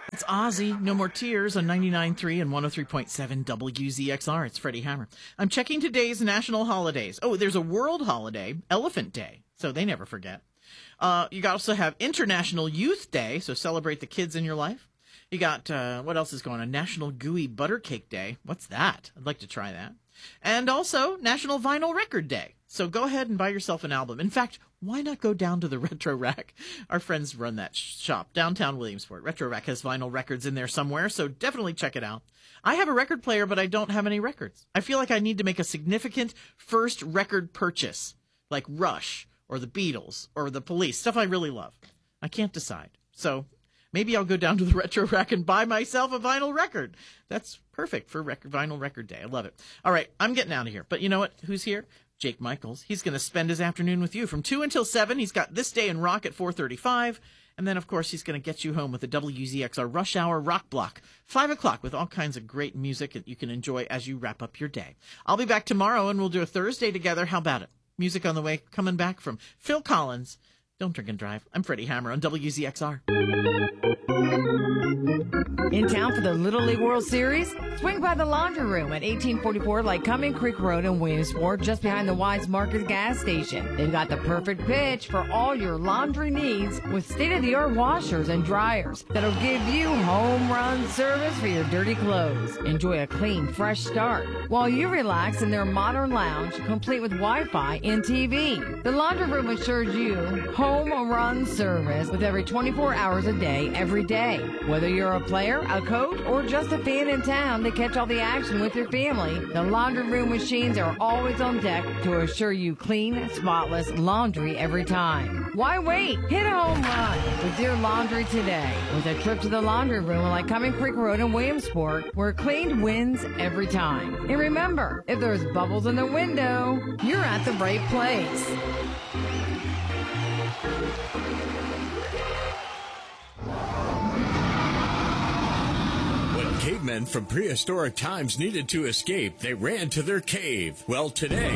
It's Ozzy, No More Tears on 99.3 and 103.7 WZXR. It's Freddie Hammer. I'm checking today's national holidays. Oh, there's a world holiday, Elephant Day, so they never forget. You also have International Youth Day, so celebrate the kids in your life. You got, what else is going on? National Gooey Butter Cake Day. What's that? I'd like to try that. And also National Vinyl Record Day. So go ahead and buy yourself an album. In fact, why not go down to the Retro Rack? Our friends run that shop, downtown Williamsport. Retro Rack has vinyl records in there somewhere, so definitely check it out. I have a record player, but I don't have any records. I feel like I need to make a significant first record purchase, like Rush or the Beatles or the Police, stuff I really love. I can't decide. So maybe I'll go down to the Retro Rack and buy myself a vinyl record. That's perfect for Vinyl Record Day. I love it. All right, I'm getting out of here. But you know what? Who's here? Jake Michaels. He's going to spend his afternoon with you from 2 until 7. He's got This Day in Rock at 4:35. And then, of course, he's going to get you home with the WZXR Rush Hour Rock Block, 5 o'clock, with all kinds of great music that you can enjoy as you wrap up your day. I'll be back tomorrow, and we'll do a Thursday together. How about it? Music on the way, coming back from Phil Collins. Don't drink and drive. I'm Freddie Hammer on WZXR. In town for the Little League World Series? Swing by the Laundry Room at 1844 Lycoming Creek Road in Williamsport, just behind the Wise Market gas station. They've got the perfect pitch for all your laundry needs with state-of-the-art washers and dryers that'll give you home run service for your dirty clothes. Enjoy a clean, fresh start while you relax in their modern lounge, complete with Wi-Fi and TV. The Laundry Room assures you home run service with every 24 hours a day, every day. Whether you're a player, a coach, or just a fan in town to catch all the action with your family, the Laundry Room machines are always on deck to assure you clean, spotless laundry every time. Why wait? Hit a home run with your laundry today with a trip to the Laundry Room on Lycoming Creek Road in Williamsport, where clean wins every time. And remember, if there's bubbles in the window, you're at the right place. Cavemen from prehistoric times needed to escape. They ran to their cave. Well, today,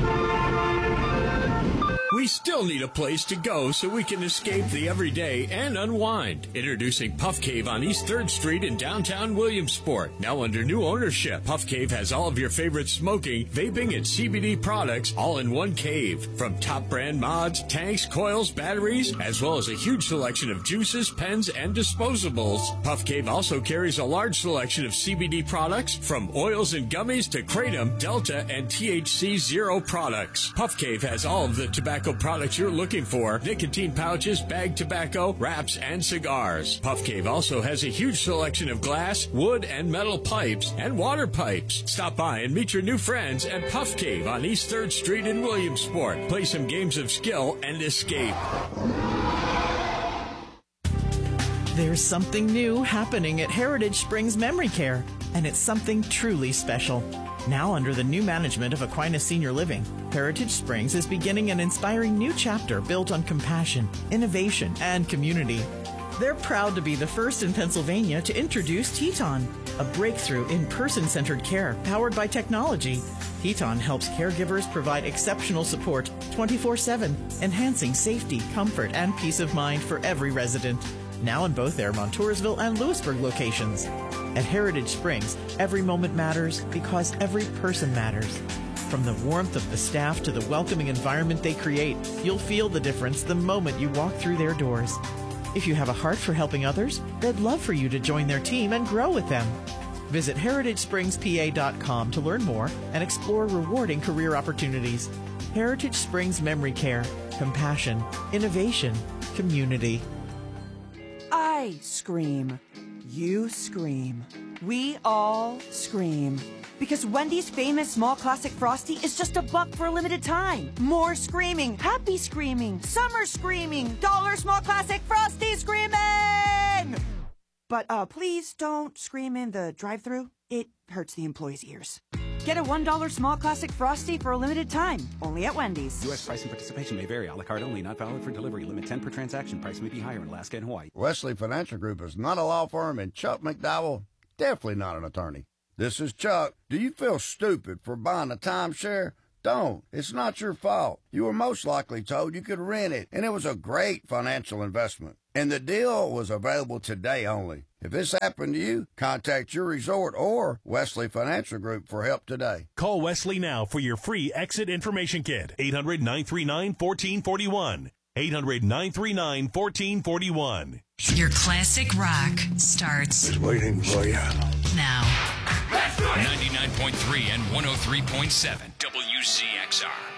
we still need a place to go so we can escape the everyday and unwind. Introducing Puff Cave on East 3rd Street in downtown Williamsport. Now under new ownership, Puff Cave has all of your favorite smoking, vaping, and CBD products all in one cave. From top brand mods, tanks, coils, batteries, as well as a huge selection of juices, pens, and disposables. Puff Cave also carries a large selection of CBD products, from oils and gummies to Kratom, Delta, and THC Zero products. Puff Cave has all of the tobacco products you're looking for: nicotine pouches, bag tobacco, wraps, and cigars. Puff Cave also has a huge selection of glass, wood, and metal pipes and water pipes. Stop by and meet your new friends at Puff Cave on East 3rd Street in Williamsport. Play some games of skill and escape. There's something new happening at Heritage Springs Memory Care, and it's something truly special. Now under the new management of Aquinas Senior Living, Heritage Springs is beginning an inspiring new chapter built on compassion, innovation, and community. They're proud to be the first in Pennsylvania to introduce Teton, a breakthrough in person-centered care powered by technology. Teton helps caregivers provide exceptional support 24/7, enhancing safety, comfort, and peace of mind for every resident. Now in both their Montoursville and Lewisburg locations. At Heritage Springs, every moment matters because every person matters. From the warmth of the staff to the welcoming environment they create, you'll feel the difference the moment you walk through their doors. If you have a heart for helping others, they'd love for you to join their team and grow with them. Visit heritagespringspa.com to learn more and explore rewarding career opportunities. Heritage Springs Memory Care. Compassion, innovation, community. I scream. You scream. We all scream. Because Wendy's famous small classic Frosty is just $1 for a limited time. More screaming, happy screaming, summer screaming, dollar small classic Frosty screaming! But please don't scream in the drive-thru. It hurts the employees' ears. Get a $1 small classic Frosty for a limited time, only at Wendy's. U.S. price and participation may vary. A la carte only, not valid for delivery. Limit 10 per transaction. Price may be higher in Alaska and Hawaii. Wesley Financial Group is not a law firm, and Chuck McDowell, definitely not an attorney. This is Chuck. Do you feel stupid for buying a timeshare? Don't. It's not your fault. You were most likely told you could rent it, and it was a great financial investment. And the deal was available today only. If this happened to you, contact your resort or Wesley Financial Group for help today. Call Wesley now for your free exit information kit. 800-939-1441. 800-939-1441. Your classic rock starts Just waiting for you. now. 99.3 and 103.7 WCXR.